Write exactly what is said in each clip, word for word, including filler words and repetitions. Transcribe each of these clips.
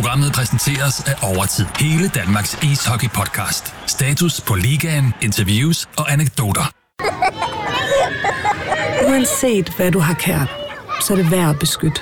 Programmet præsenteres af Overtid. Hele Danmarks ishockey-podcast. Status på ligaen, interviews og anekdoter. Uanset hvad du har kært, så er det værd at beskytte.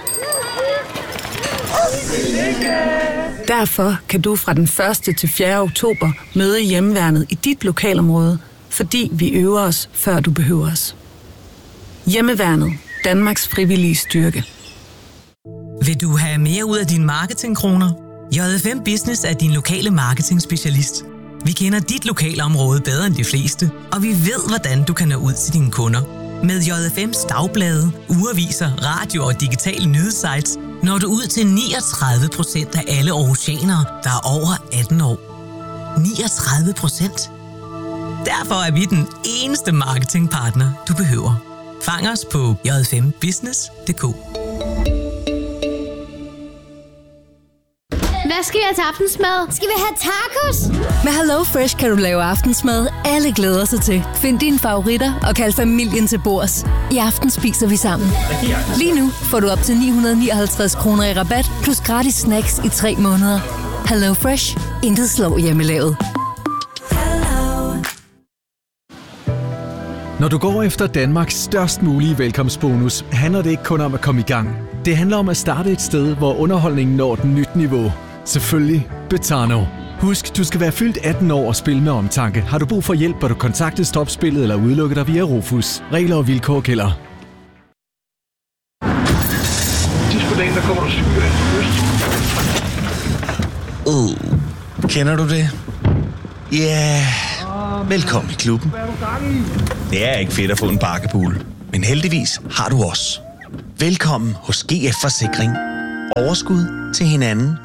Derfor kan du fra den første til fjerde oktober møde Hjemmeværnet i dit lokalområde, fordi vi øver os, før du behøver os. Hjemmeværnet. Danmarks frivillige styrke. Vil du have mere ud af dine marketingkroner? J F M Business er din lokale marketingspecialist. Vi kender dit lokalområde bedre end de fleste, og vi ved, hvordan du kan nå ud til dine kunder. Med J F M's dagblade, ugeaviser, radio og digitale nyhedssites når du ud til niogtredive procent af alle aarhusianere, der er over atten år. niogtredive procent? Derfor er vi den eneste marketingpartner, du behøver. Fang os på j f m business punktum d k. Hvad skal vi have til aftensmad? Skal vi have tacos? Med Hello Fresh kan du lave aftensmad, alle glæder sig til. Find dine favoritter og kald familien til bords. I aften spiser vi sammen. Lige nu får du op til ni hundrede nioghalvtreds kroner i rabat, plus gratis snacks i tre måneder. Hello Fresh. Intet slår hjemmelavet. Når du går efter Danmarks størst mulige velkomstbonus, handler det ikke kun om at komme i gang. Det handler om at starte et sted, hvor underholdningen når et nyt niveau. Selvfølgelig Betano. Husk, du skal være fyldt atten år og spille med omtanke. Har du brug for hjælp, bør du kontakte Stopspillet eller udelukke dig via Rufus. Regler og vilkår gælder. Sidst på dagen, der kommer du syg af Uh, kender du det? Ja, yeah. Velkommen i klubben. Det er ikke fedt at få en bakkebule, men heldigvis har du os. Velkommen hos G F Forsikring. Overskud til hinanden